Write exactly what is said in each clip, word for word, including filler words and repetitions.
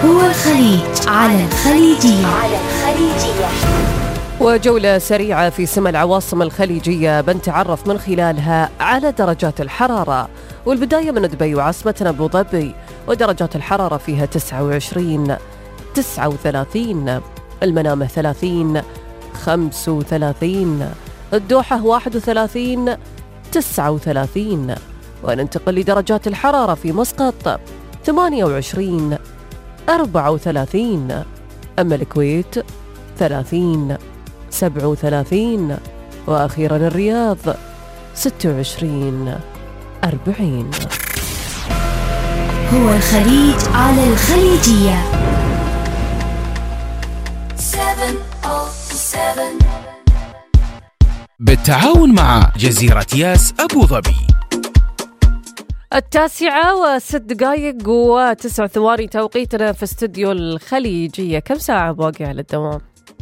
هو الخليج على الخليجية. على الخليجية. وجولة سريعة في سما العواصم الخليجية بنتعرف من خلالها على درجات الحرارة، والبداية من دبي وعاصمتنا أبو ظبي، ودرجات الحرارة فيها تسعة وعشرين، تسعة وثلاثين، المنامة ثلاثين، خمسة وثلاثين، الدوحة واحد وثلاثين، تسعة وثلاثين. وننتقل لدرجات الحرارة في مسقط ثمانية وعشرين، أربعة وثلاثين، أما الكويت ثلاثين، سبعة وثلاثين، وأخيرا الرياض ستة وعشرين، أربعين. هو الخليج على الخليجية. بالتعاون مع جزيرة ياس أبو ظبي. التاسعة وست دقائق وتسع ثواني توقيتنا في استوديو الخليجية. كم ساعة باقي على الدوام؟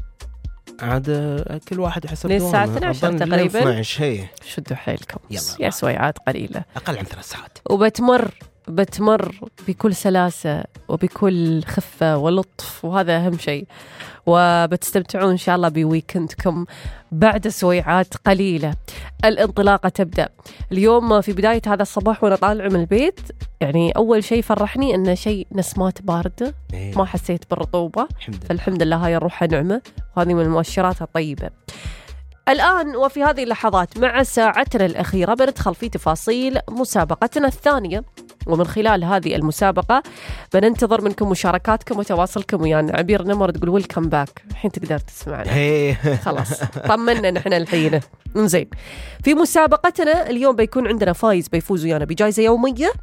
عاد كل واحد حسب دوامه. الساعة اثنتي عشرة تقريبا. اثنتي عشرة هي. شدوا حيلكم يلا. يا سويعات قليلة، أقل عن ثلاث ساعات، وبتمر بتمر بكل سلاسة وبكل خفة ولطف، وهذا أهم شيء. وبتستمتعون إن شاء الله بويكندكم بعد سويعات قليلة. الانطلاقة تبدأ اليوم في بداية هذا الصباح وأنا طالع من البيت. يعني أول شيء فرحني أن شيء نسمات باردة، إيه. ما حسيت بالرطوبة، الحمد فالحمد لله هاي الروحة نعمة، وهذه من المؤشرات الطيبة. الآن وفي هذه اللحظات مع ساعتنا الأخيرة بندخل في تفاصيل مسابقتنا الثانية، ومن خلال هذه المسابقة بننتظر منكم مشاركاتكم وتواصلكم ويانا. عبير نمر تقول ويلكم باك، الحين تقدر تسمعنا. هي. خلاص طمنا نحن الحين. نزين، في مسابقتنا اليوم بيكون عندنا فايز بيفوز ويانا بجائزة يومية،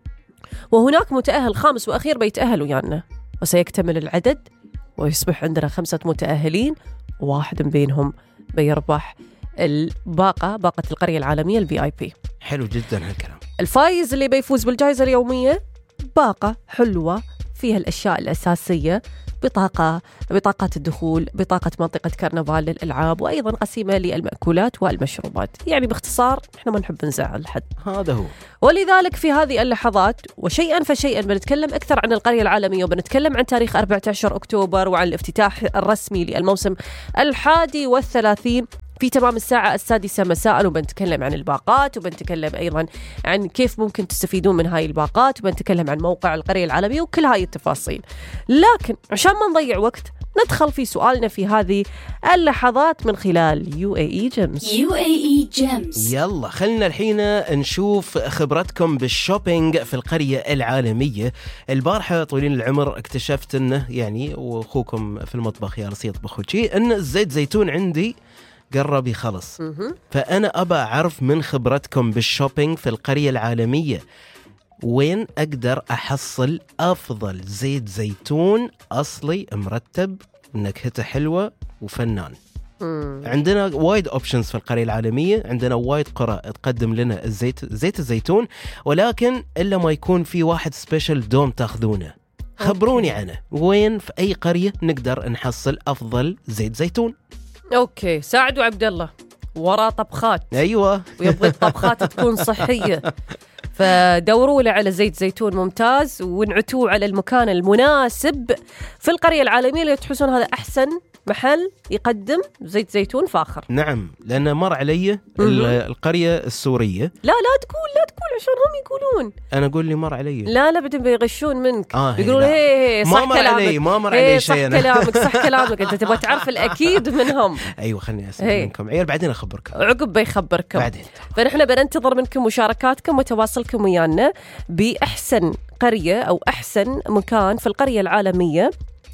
وهناك متأهل خامس وأخير بيتأهل ويانا، وسيكتمل العدد ويصبح عندنا خمسة متأهلين، وواحد من بينهم بيربح الباقة، باقة القرية العالمية الفي آي بي. حلو جدا هالكلام. الفايز اللي بيفوز بالجائزة اليومية باقة حلوة فيها الأشياء الأساسية، بطاقة بطاقات الدخول، بطاقة منطقة كرنفال للألعاب، وأيضا قسيمة للمأكولات والمشروبات. يعني باختصار إحنا ما نحب نزعل حد، هذا هو. ولذلك في هذه اللحظات وشيئا فشيئا بنتكلم أكثر عن القرية العالمية، وبنتكلم عن تاريخ أربعة عشر أكتوبر وعن الافتتاح الرسمي للموسم الحادي والثلاثين في تمام الساعة السادسة مساء، وبنتكلم عن الباقات، وبنتكلم أيضا عن كيف ممكن تستفيدون من هاي الباقات، وبنتكلم عن موقع القرية العالمية وكل هاي التفاصيل. لكن عشان ما نضيع وقت ندخل في سؤالنا في هذه اللحظات من خلال يو إيه إي جيمز. يو إيه إي جيمز. يلا خلنا الحين نشوف خبرتكم بالشوبينج في القرية العالمية. البارحة طويلين العمر اكتشفت انه يعني واخوكم في المطبخ يا رصيد يطبخ وشي ان الزيت زيتون عندي قرب يخلص، فأنا أبى أعرف من خبرتكم بالشوبينج في القرية العالمية وين أقدر أحصل أفضل زيت زيتون أصلي مرتب ونكهته حلوة وفنان. مم. عندنا وايد اوبشنز في القرية العالمية، عندنا وايد قرى تقدم لنا الزيت زيت الزيتون، ولكن إلا ما يكون في واحد سبيشل دوم تاخذونه. خبروني عنه، وين في أي قرية نقدر نحصل أفضل زيت زيتون؟ أوكي، سعد وعبد الله ورا طبخات. أيوة، ويبغى الطبخات تكون صحية، فدوروا له على زيت زيتون ممتاز وانعتوه على المكان المناسب في القرية العالمية اللي تحسون هذا أحسن محل يقدم زيت زيتون فاخر. نعم، لأن مر علي القرية السورية. لا لا تقول لا تقول عشان هم يقولون. أنا أقول لي مر علي. لا لا بدهم بيغشون منك. آه يقولون هي صح ما مر كلامك. علي ما مر علي صح شيء. كلامك صح كلامك أنت تبغى تعرف الأكيد منهم. أيوة خلني أسمع منكم عيال بعدين أخبركم. عقب بيخبركم بعدين. فنحن بننتظر منكم مشاركاتكم وتواصلكم ويانا بأحسن قرية أو أحسن مكان في القرية العالمية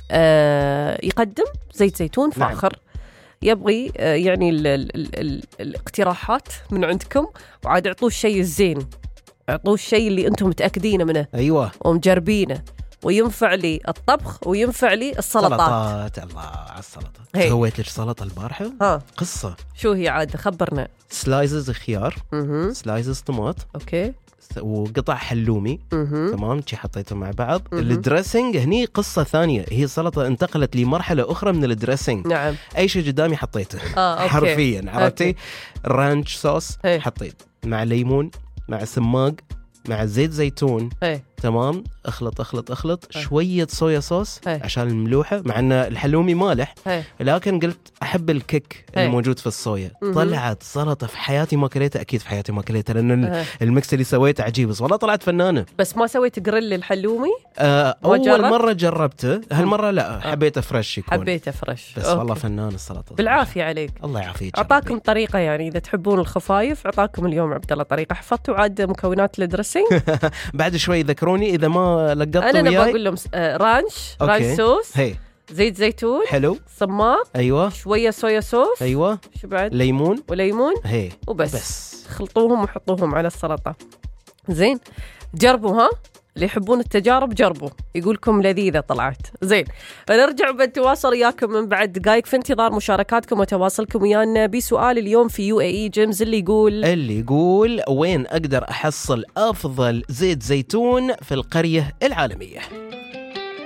آه يقدم زيت زيتون فاخر. نعم. يبغي آه يعني ال ال ال ال الاقتراحات من عندكم، وعاد اعطوه الشيء الزين، اعطوه الشيء اللي انتم متأكدين منه. أيوة، ومجربينه وينفع لي الطبخ وينفع لي السلطات. سلطات، الله على السلطة. سويت لك سلطة البارحة. ها قصة. شو هي عاد؟ خبرنا. سلايزز خيار، مه. سلايزز طماط، اوكي، وقطع حلومي. مه. تمام، شي حطيتهم مع بعض. مه. الدريسنج هني قصة ثانية، هي سلطة انتقلت لمرحلة أخرى من الدريسنج. نعم، أي شيء قدامي حطيته. آه، أوكي. حرفيا عرفتي. رانش صوص هي. حطيت مع ليمون مع سماق مع زيت زيتون. هي. تمام. اخلط اخلط اخلط هي. شويه صويا صوص هي. عشان الملوحه، مع ان الحلومي مالح هي. لكن قلت احب الكيك هي. الموجود في الصويا. مهم. طلعت سلطه في حياتي ما كليتها، اكيد في حياتي ما كليتها لان هي. الميكس اللي سويته عجيب، بس والله طلعت فنانه. بس ما سويت جريل الحلومي؟ آه ما اول جربت؟ مره جربته، هالمره لا حبيته فريش يكون. حبيته فريش بس أوكي. والله فنان السلطه. بالعافيه عليك. الله يعافيك. اعطاكم طريقه، يعني اذا تحبون الخفايف اعطاكم اليوم عبد الله طريقه. حفظتوا عاد مكونات الدريسنج؟ بعد شوي ذكروني اذا ما لقطتوا انا وياي. نبغى اقول لهم آه، رانش أوكي. رانش صوص، هي زيت زيتون، حلو. صماق، ايوه شويه صويا صوص، ايوه شو بعد؟ ليمون. وليمون هي وبس. بس خلطوهم وحطوهم على السلطه. زين، جربوا ها، اللي يحبون التجارب جربوا، يقولكم لذيذة طلعت. زين، نرجع بنتواصل وياكم من بعد دقائق في انتظار مشاركاتكم وتواصلكم ويانا بسؤال اليوم في يو اي اي جيمز اللي يقول اللي يقول وين أقدر أحصل أفضل زيت زيتون في القرية العالمية.